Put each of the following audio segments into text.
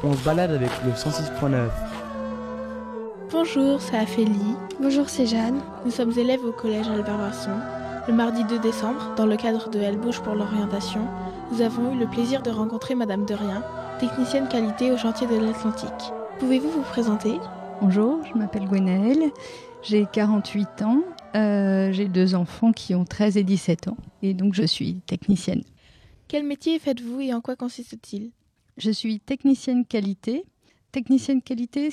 On se balade avec le 106.9. Bonjour, c'est Aphélie. Bonjour, c'est Jeanne. Nous sommes élèves au collège Albert Boisson. Le mardi 2 décembre, dans le cadre de Elle bouge pour l'orientation, nous avons eu le plaisir de rencontrer Madame Derrien, technicienne qualité au chantier de l'Atlantique. Pouvez-vous vous présenter ? Bonjour, je m'appelle Gwenaëlle, j'ai 48 ans, j'ai 2 enfants qui ont 13 et 17 ans et donc je suis technicienne. Quel métier faites-vous et en quoi consiste-t-il ? Je suis technicienne qualité. Technicienne qualité,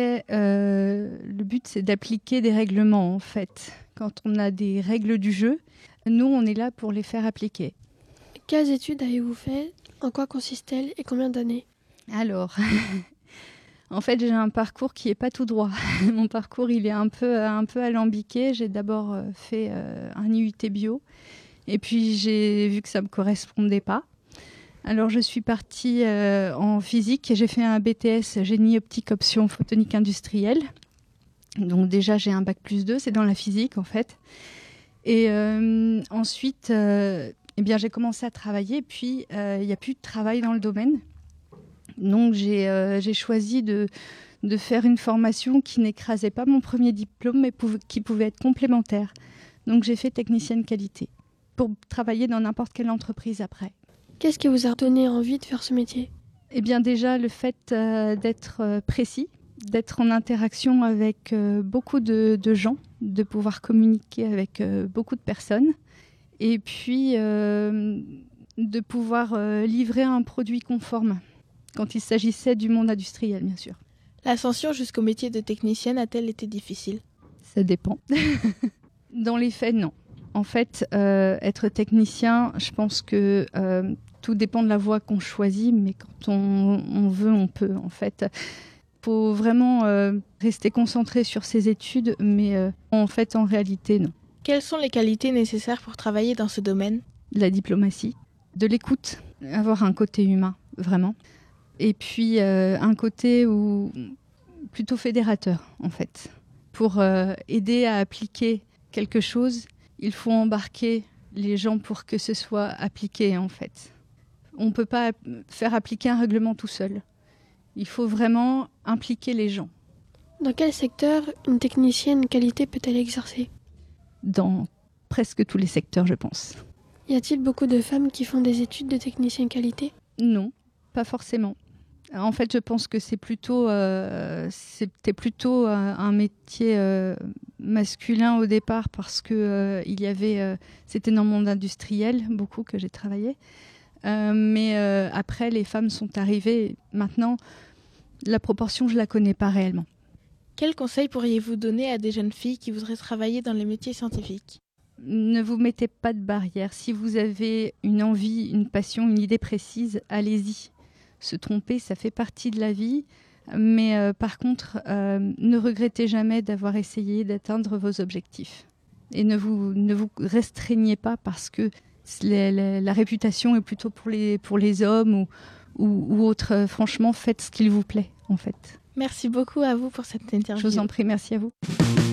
le but c'est d'appliquer des règlements en fait. Quand on a des règles du jeu, nous on est là pour les faire appliquer. Quelles études avez-vous fait ? En quoi consistent-elles et combien d'années ? Alors, en fait j'ai un parcours qui n'est pas tout droit. Mon parcours il est un peu alambiqué. J'ai d'abord fait un IUT bio et puis j'ai vu que ça ne me correspondait pas. Alors je suis partie en physique et j'ai fait un BTS génie optique option photonique industrielle. Donc déjà j'ai un bac+2, c'est dans la physique en fait. Et ensuite j'ai commencé à travailler, puis il n'y a plus de travail dans le domaine. Donc j'ai choisi de faire une formation qui n'écrasait pas mon premier diplôme mais qui pouvait être complémentaire. Donc j'ai fait technicienne qualité pour travailler dans n'importe quelle entreprise après. Qu'est-ce qui vous a donné envie de faire ce métier ? Eh bien déjà le fait d'être précis, d'être en interaction avec beaucoup de gens, de pouvoir communiquer avec beaucoup de personnes et puis de pouvoir livrer un produit conforme quand il s'agissait du monde industriel bien sûr. L'ascension jusqu'au métier de technicienne a-t-elle été difficile ? Ça dépend. Dans les faits, non. En fait, être technicien, je pense que tout dépend de la voie qu'on choisit, mais quand on veut, on peut. En fait, faut vraiment rester concentré sur ses études, mais en réalité, non. Quelles sont les qualités nécessaires pour travailler dans ce domaine ? La diplomatie, de l'écoute, avoir un côté humain, vraiment. Et puis un côté plutôt fédérateur, en fait. Pour aider à appliquer quelque chose, il faut embarquer les gens pour que ce soit appliqué, en fait. On ne peut pas faire appliquer un règlement tout seul. Il faut vraiment impliquer les gens. Dans quel secteur une technicienne qualité peut-elle exercer ? Dans presque tous les secteurs, je pense. Y a-t-il beaucoup de femmes qui font des études de technicienne qualité ? Non, pas forcément. En fait, je pense que c'était plutôt un métier masculin au départ parce que c'était dans le monde industriel beaucoup que j'ai travaillé. Mais après, les femmes sont arrivées. Maintenant, la proportion, je la connais pas réellement. Quels conseils pourriez-vous donner à des jeunes filles qui voudraient travailler dans les métiers scientifiques ? Ne vous mettez pas de barrière. Si vous avez une envie, une passion, une idée précise, allez-y. Se tromper, ça fait partie de la vie. Mais par contre, ne regrettez jamais d'avoir essayé d'atteindre vos objectifs. Et ne vous restreignez pas parce que la réputation est plutôt pour les hommes ou autres. Franchement, faites ce qu'il vous plaît, en fait. Merci beaucoup à vous pour cette interview. Je vous en prie, merci à vous.